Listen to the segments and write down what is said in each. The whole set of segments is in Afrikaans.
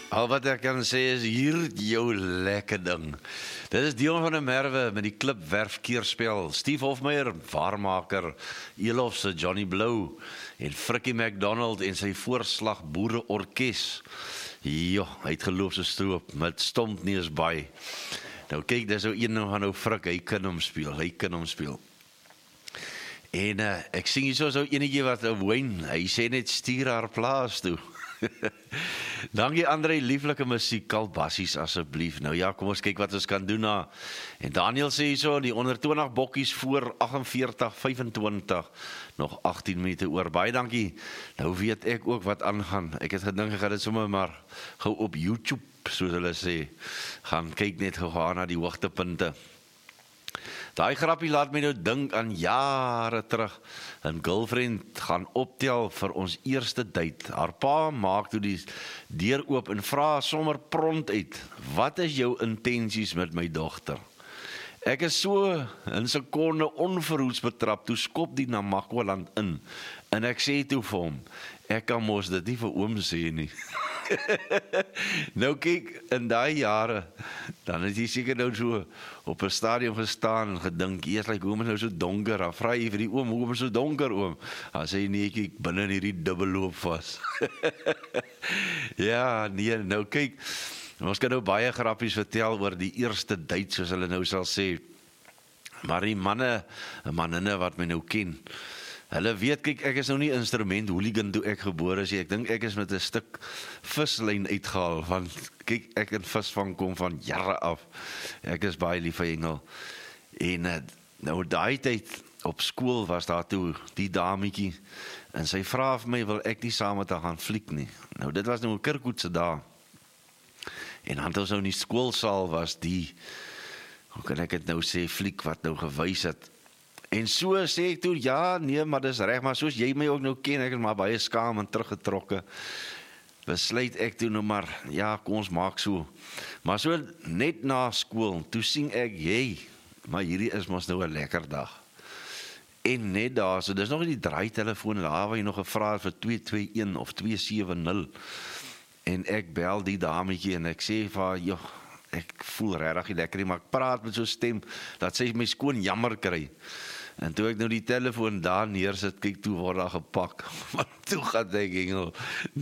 Al wat ek kan sê is hier jou lekker ding. Dit is Dion van der Merwe met die Klipwerf keerspel. Steve Hofmeyer, waarmaker, Elof se Johnny Blou en Frikkie McDonald en sy voorslag boere orkes. Ja, hy het geloop so stroop met Stompneus by. Nou kyk, dis ou een van nou Frik, hy kan hom speel. En ek sien hier so enetjie wat Wayne, hy sê net stuur haar plaas toe. Dankie André, lieflike musiek, kalbassies asseblief. Nou ja, kom ons kyk wat ons kan doen na. En Daniel sê so, die onder 20 bokkies voor 48-25, nog 18 minute oor. Baie dankie. Nou weet ek ook wat aangaan. Ek het gedink ek gaan dit sommer maar gou op YouTube, soos hulle sê, gaan kyk net gou na die hoogtepunte. Daai grappie laat my nou dink aan jare terug. 'n girlfriend gaan optel vir ons eerste date. Haar pa maak toe die deur oop en vra sommer prompt uit: "Wat is jou intensies met my dogter?" Ek is so in sekonde onverhoeds betrap, toe skop die Namakwaland in. En ek sê toe vir hom: "Ek kan mos dit nie vir oom sê nie." Nou kyk, in daai jare, dan het jy seker nou so op 'n stadion gestaan en gedink, eers like, hoekom is nou so donker? Dan vra jy vir die oom, hoekom is so donker, oom? Dan sê jy, nee, kyk, binne in hierdie dubbelloop vas. Ja, nee, nou kyk, ons kan nou baie grappies vertel oor die eerste date, soos hulle nou sal sê. Maar die manne en manninne wat my nou ken, hulle weet, kyk, ek is nou nie instrument hooligan toe ek gebore is. Ek dink ek is met 'n stuk vislyn uitgehaal, want kyk, ek in visvang kom van jare af. Ek is baie lief vir hengel. En nou daai tyd op skool was daar toe die dametjie, en sy vra vir my, wil ek nie saam met haar gaan fliek nie. Nou dit was nou 'n Kirkwoodse dag. En dan ons nou in die skoolsaal was die, hoe kan ek dit nou sê, fliek wat nou gewys het. En so sê ek toe, ja, nee, maar dis reg, maar soos jy my ook nou ken, ek is maar baie skaam en teruggetrokke. Besluit ek toe nou maar, ja, kom ons maak so. Maar so net na skool, toe sien ek, hey, maar hierdie is mos nou 'n lekker dag. En net daar, so dis nog die draaitelefoon, daar waar jy nog gevra het vir 221 of 270. En ek bel die dametjie en ek sê vir haar, joh, ek voel regtig lekker nie, maar ek praat met so 'n stem, dat sy my skoon jammer kry. En toe ek nou die telefoon daar neersit, kyk, toe word daar gepak. Maar toe gaan ek hengel.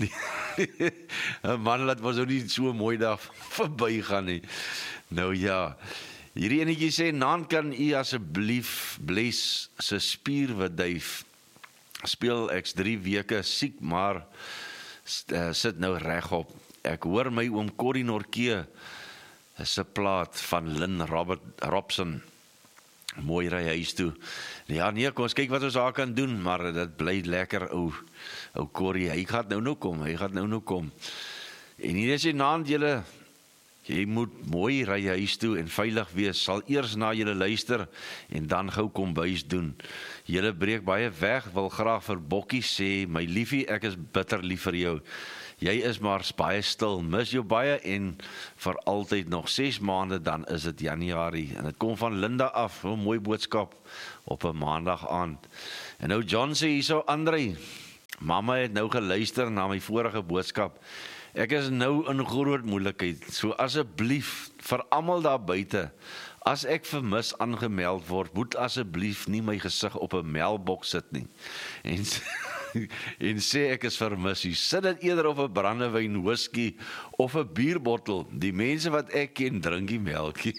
'n man laat was ook nie so mooi daar verby gaan nie. Nou ja, hierdie enetjie sê, Naan, kan u asseblief Bless se spierweduif speel, ek's 3 weke siek, maar sit nou regop. Ek hoor my oom Corrie Norke is 'n plaat van Lynn Robson. Mooi ry huis toe. Ja, nee, kom ons kyk wat ons daar kan doen, maar dit bly lekker, ou Corrie, hy gaan nou kom. En hier is die naand, jy moet mooi ry huis toe en veilig wees, sal eers na julle luister en dan gou kom bys doen. Julle breek baie weg, wil graag vir Bokkie sê, my liefie, ek is bitter lief vir jou. Jy is maar baie stil, mis jou baie en vir altyd nog 6 maande, dan is dit Januarie. En dit kom van Linda af, 'n mooi boodskap op 'n maandag aand. En nou John sê hierso, André, mamma het nou geluister na my vorige boodskap. Ek is nou in groot moeilikheid, so asseblief vir almal daar buite, as ek vermis aangemeld word, moet asseblief nie my gesig op 'n mailbox sit nie. En sê ek is vermis, sit dit eerder op 'n brandewyn, whisky of 'n bierbottel. Die mense wat ek ken, drink die melkie.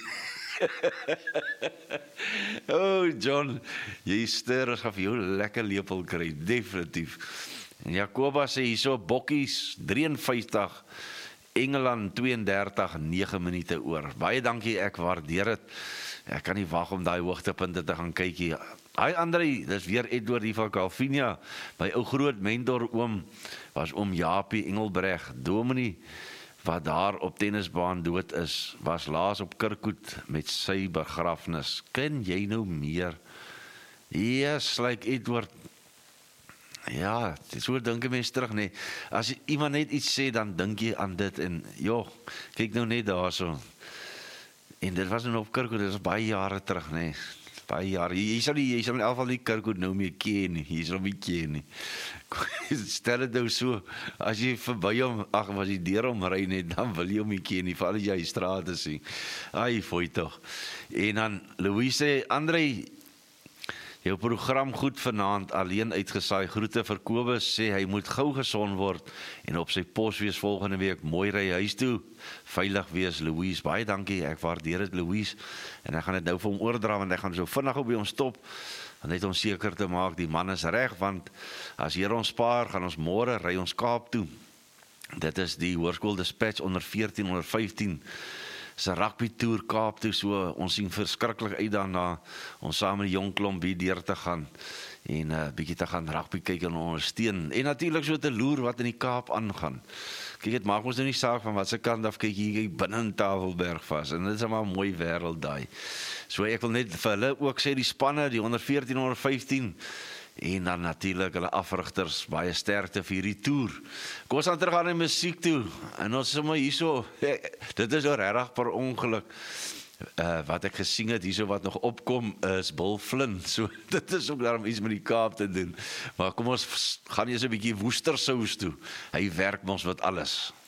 Oh John, jy ster, ons gaan vir jou lekker lepel kry, definitief. En Jacoba sê hierso, Bokkies 53, Engeland 32, 9 minute oor. Baie dankie, ek waardeer dit. Ek kan nie wag om daai hoogtepunte te gaan kyk hier. Hi André, dis weer Edward hier van Calvinia. My ou groot mentor oom was oom Japie Engelbreg. Dominee wat daar op tennisbaan dood is, was laas op Kirkwood met sy begrafnis. Ken jy nou meer? Yes, like Edward. Ja, so dink 'n mens terug, nee. As iemand net iets sê, dan dink jy aan dit en joh, kyk nou net daarso. En dit was nou op Kirkwood, dit is baie jare terug, nee. baie jaar. Jy sal in elk geval nie Kirkwood nou meer ken nie. Jy sal hom nie ken nie. Stel dit nou so, as jy verby hom, as jy deur hom ry net, dan wil jy hom nie ken nie, veral as jy die strate sien. Ai, fooi tog. En dan Louise, André, jou program goed vanaand, alleen uitgesaai. Groete vir Kobus, sê hy moet gou gesond word en op sy pos wees volgende week. Mooi ry huis toe, veilig wees, Louise. Baie dankie, ek waardeer dit, Louise. En ek gaan dit nou vir hom oordra, want ek gaan so vinnig op by hom stop, net om seker te maak, die man is reg, want as hier ons spaar, gaan ons môre ry ons Kaap toe. Dit is die Hoërskool Dispatch onder 14, onder 15. Dis 'n rugby toer Kaap toe, so ons sien verskriklik uit daarna om saam met die jong klomp hier deur te gaan en bietjie te gaan rugby kyk en ondersteun. En natuurlik so te loer wat in die Kaap aangaan. Kyk, dit maak ons nou nie saak van wat se kant af kyk hier binne in Tafelberg vas. En dit is maar 'n mooi wêreld daai. So ek wil net vir hulle ook sê, die spanne, die onder 14, onder 15 en dan natuurlik hulle afrigters, baie sterkte vir hierdie toer. Kom ons gaan terug aan die musiek toe. En ons sommer hierso, dit is regtig per ongeluk. Wat ek gesien het hierso wat nog opkom is Bill Flynn. So dit is ook daarom iets met die Kaap te doen. Maar kom ons gaan eers 'n bietjie Woestersous toe. Hy werk ons wat alles.